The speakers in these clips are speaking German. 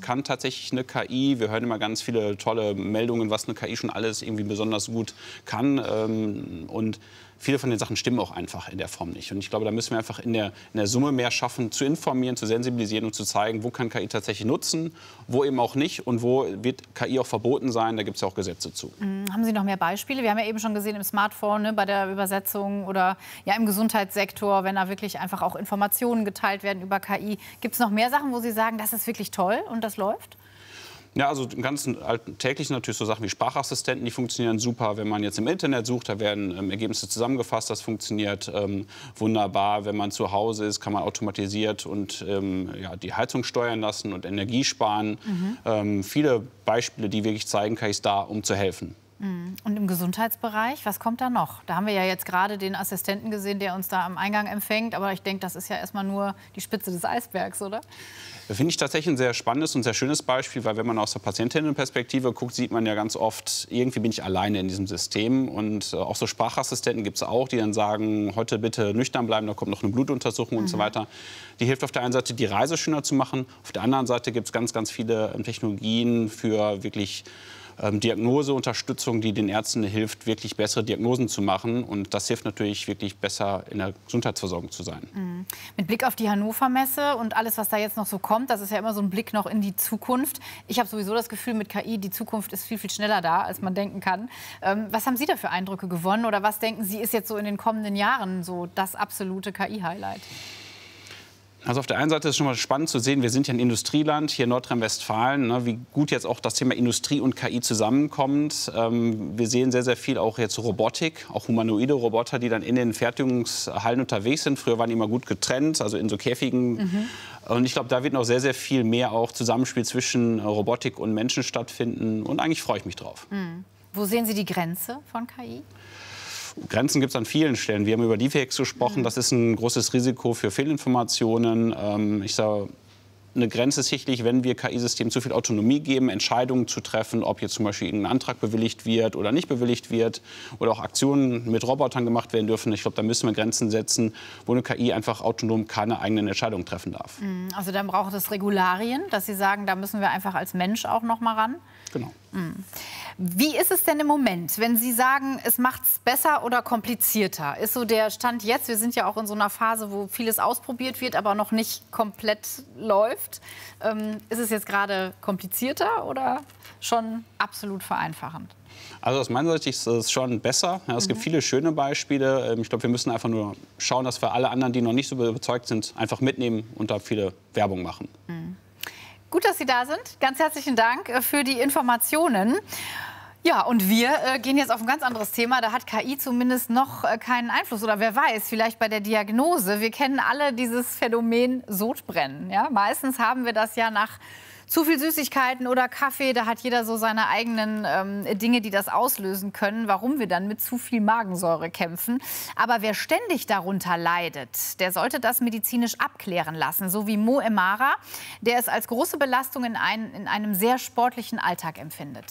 kann tatsächlich eine KI. Wir hören immer ganz viele tolle Meldungen, was eine KI schon alles irgendwie besonders gut kann. Und viele von den Sachen stimmen auch einfach in der Form nicht. Und ich glaube, da müssen wir einfach in der Summe mehr schaffen, zu informieren, zu sensibilisieren und zu zeigen, wo kann KI tatsächlich nutzen, wo eben auch nicht und wo wird KI auch verboten sein. Da gibt es ja auch Gesetze zu. Haben Sie noch mehr Beispiele? Wir haben ja eben schon gesehen im Smartphone, ne, bei der Übersetzung oder ja, im Gesundheitssektor, wenn da wirklich einfach auch Informationen geteilt werden über KI. Gibt es noch mehr Sachen, wo Sie sagen, das ist wirklich toll und das läuft? Ja, also im ganzen täglichen natürlich so Sachen wie Sprachassistenten, die funktionieren super. Wenn man jetzt im Internet sucht, da werden Ergebnisse zusammengefasst, das funktioniert wunderbar. Wenn man zu Hause ist, kann man automatisiert und ja, die Heizung steuern lassen und Energie sparen. Viele Beispiele, die wirklich zeigen, KI ist da, um zu helfen. Und im Gesundheitsbereich, was kommt da noch? Da haben wir ja jetzt gerade den Assistenten gesehen, der uns da am Eingang empfängt. Aber ich denke, das ist ja erstmal nur die Spitze des Eisbergs, oder? Das finde ich tatsächlich ein sehr spannendes und sehr schönes Beispiel, weil wenn man aus der Patientinnenperspektive guckt, sieht man ja ganz oft, irgendwie bin ich alleine in diesem System. Und auch so Sprachassistenten gibt es auch, die dann sagen, heute bitte nüchtern bleiben, da kommt noch eine Blutuntersuchung und so weiter. Die hilft auf der einen Seite, die Reise schöner zu machen. Auf der anderen Seite gibt es ganz, ganz viele Technologien für wirklich Diagnoseunterstützung, die den Ärzten hilft, wirklich bessere Diagnosen zu machen. Und das hilft natürlich wirklich besser in der Gesundheitsversorgung zu sein. Mit Blick auf die Hannover Messe und alles, was da jetzt noch so kommt, das ist ja immer so ein Blick noch in die Zukunft. Ich habe sowieso das Gefühl, mit KI, die Zukunft ist viel, viel schneller da, als man denken kann. Was haben Sie da für Eindrücke gewonnen? Oder was denken Sie, ist jetzt so in den kommenden Jahren so das absolute KI-Highlight? Also auf der einen Seite ist es schon mal spannend zu sehen, wir sind ja ein Industrieland hier in Nordrhein-Westfalen, ne, wie gut jetzt auch das Thema Industrie und KI zusammenkommt. Wir sehen sehr, sehr viel auch jetzt Robotik, auch humanoide Roboter, die dann in den Fertigungshallen unterwegs sind. Früher waren die immer gut getrennt, also in so Käfigen. Und ich glaube, da wird noch sehr, sehr viel mehr auch Zusammenspiel zwischen Robotik und Menschen stattfinden. Und eigentlich freue ich mich drauf. Wo sehen Sie die Grenze von KI? Grenzen gibt es an vielen Stellen. Wir haben über Deepfakes gesprochen. Das ist ein großes Risiko für Fehlinformationen. Ich sage, eine Grenze ist sicherlich, wenn wir KI-Systemen zu viel Autonomie geben, Entscheidungen zu treffen, ob jetzt zum Beispiel irgendein Antrag bewilligt wird oder nicht bewilligt wird oder auch Aktionen mit Robotern gemacht werden dürfen. Ich glaube, da müssen wir Grenzen setzen, wo eine KI einfach autonom keine eigenen Entscheidungen treffen darf. Also dann braucht es Regularien, dass Sie sagen, da müssen wir einfach als Mensch auch noch mal ran? Genau. Wie ist es denn im Moment, wenn Sie sagen, es macht es besser oder komplizierter? Ist so der Stand jetzt, wir sind ja auch in so einer Phase, wo vieles ausprobiert wird, aber noch nicht komplett läuft. Ist es jetzt gerade komplizierter oder schon absolut vereinfachend? Also aus meiner Sicht ist es schon besser. Ja, es gibt viele schöne Beispiele. Ich glaube, wir müssen einfach nur schauen, dass wir alle anderen, die noch nicht so überzeugt sind, einfach mitnehmen und da viele Werbung machen. Gut, dass Sie da sind. Ganz herzlichen Dank für die Informationen. Ja, und wir gehen jetzt auf ein ganz anderes Thema. Da hat KI zumindest noch keinen Einfluss. Oder wer weiß, vielleicht bei der Diagnose. Wir kennen alle dieses Phänomen Sodbrennen. Ja? Meistens haben wir das ja nach zu viel Süßigkeiten oder Kaffee. Da hat jeder so seine eigenen Dinge, die das auslösen können, warum wir dann mit zu viel Magensäure kämpfen. Aber wer ständig darunter leidet, der sollte das medizinisch abklären lassen. So wie Mo Emara, der es als große Belastung in einem sehr sportlichen Alltag empfindet.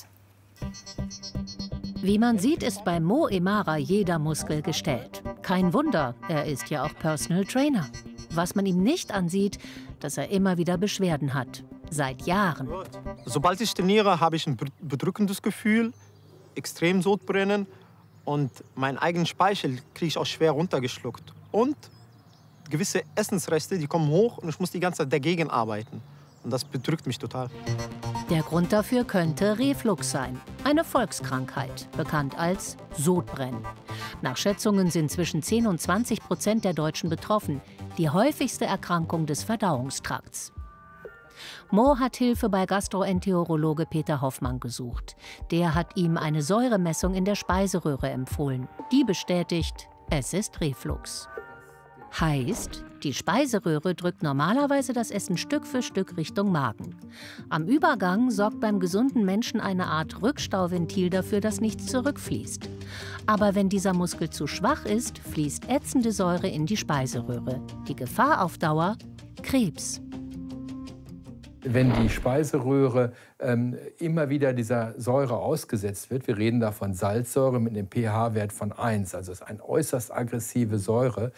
Wie man sieht, ist bei Mo Emara jeder Muskel gestellt. Kein Wunder, er ist ja auch Personal Trainer. Was man ihm nicht ansieht, dass er immer wieder Beschwerden hat. Seit Jahren. Sobald ich trainiere, habe ich ein bedrückendes Gefühl, extrem Sodbrennen und meinen eigenen Speichel kriege ich auch schwer runtergeschluckt. Und gewisse Essensreste, die kommen hoch und ich muss die ganze Zeit dagegen arbeiten. Und das bedrückt mich total. Der Grund dafür könnte Reflux sein, eine Volkskrankheit, bekannt als Sodbrennen. Nach Schätzungen sind zwischen 10 und 20% der Deutschen betroffen, die häufigste Erkrankung des Verdauungstrakts. Mo hat Hilfe bei Gastroenterologe Peter Hoffmann gesucht. Der hat ihm eine Säuremessung in der Speiseröhre empfohlen. Die bestätigt, es ist Reflux. Heißt, die Speiseröhre drückt normalerweise das Essen Stück für Stück Richtung Magen. Am Übergang sorgt beim gesunden Menschen eine Art Rückstauventil dafür, dass nichts zurückfließt. Aber wenn dieser Muskel zu schwach ist, fließt ätzende Säure in die Speiseröhre. Die Gefahr auf Dauer? Krebs. Wenn die Speiseröhre immer wieder dieser Säure ausgesetzt wird, wir reden da von Salzsäure mit einem pH-Wert von 1, also es ist eine äußerst aggressive Säure,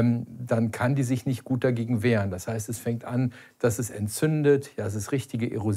dann kann die sich nicht gut dagegen wehren. Das heißt, es fängt an, dass es entzündet, ja, dass es richtige Erosion